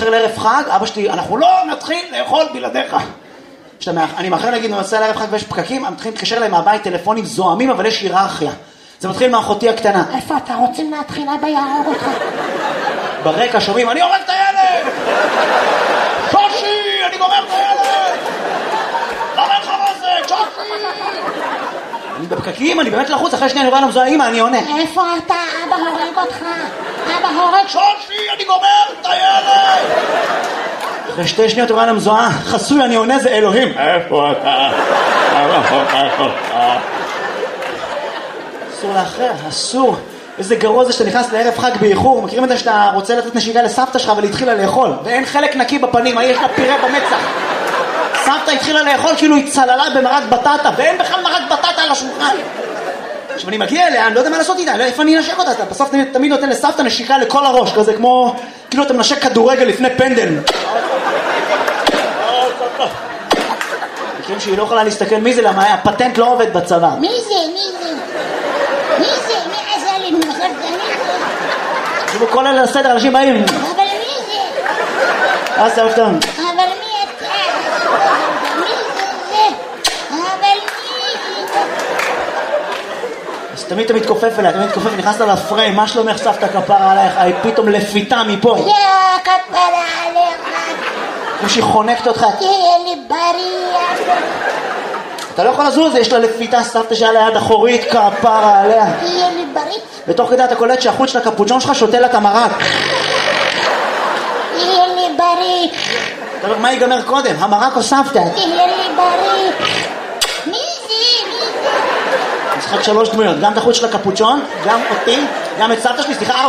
מאחר לערב חג, אבא שלי, אנחנו לא נתחיל לאכול בלעדיך. אני מאחר להגיד, אני נוסע לערב חג ויש פקקים, הם מתחילים להתקשר להם מהבית טלפונים זוהמים, אבל יש היררכיה. זה מתחיל מאחותי הקטנה. איפה אתה רוצים להתחיל? אבא יהרוג אותך. ברקע שומעים, אני הורג את הילד! שושי, אני גומר את הילד! למה לך מה זה? שושי! אני בפקקים, אני באמת לחוץ, אחרי שנייה אני רואה למזוהה, אמא, אני עונה. איפה אתה? אבא הורג אותך. אבא הורג. שושי, אני גומר את הילד! אחרי 2 שניות אני רואה למזוהה, חסוי, אני עונה, זה אלוהים. איפה אתה? אסור לאחר, אסור. איזה גרוע זה שאתה נכנס לערב חג באיחור. מכירים את זה שאתה רוצה לתת נשיקה לסבתא שלך ולהתחילה לאכול ואין חלק נקי בפנים, יש לה פירה במצח. סבתא התחילה לאכול כאילו היא צללה במרק בטטה ואין בכלל מרק בטטה על השולחן. עכשיו אני מגיע אליה, אני לא יודע מה לעשות איתה, אני לא יודע איפה אני אנשק אותה. אתה בסוף תמיד נותן לסבתא נשיקה לכל הראש, כזה כמו כאילו אתה מנשק כדורגל לפני פנדל. מכירים שהיא לא יכולה להסתכל מי זה, למה הפטנט לא עובד בצבא. מי זה? מי עשה לי? תשמעו, כל אלה לסדר, אנשים באים. אבל מי זה? אז זה אופתון. אבל מי אתה? מי זה? אבל מי זה? אז תמיד אתה מתכופף אליה, תמיד מתכופף, נכנסת לפריים, מה שלומך סבתא כפרה עלייך? היא פתאום לפיתה מפה. יא כפרה עליך. כמו שהיא חונקת אותך. תהיה לי בריא. אתה לא יכול לזוז, יש לה לפיתה סבתא שהיה ליד אחורית, כפרה עליה. תהיה לי בריא. ותוך כדי אתה קולט שהחוץ של הקפוצ'ון שלך שותה לה את המרק. תהיה לי בריא. אתה אומר, מה ייגמר קודם? המרק או סבתא? תהיה לי בריא. מי זה? משחק 3 דמויות, גם את החוץ של הקפוצ'ון, גם אותי, גם את סבתא שלי, סליחה,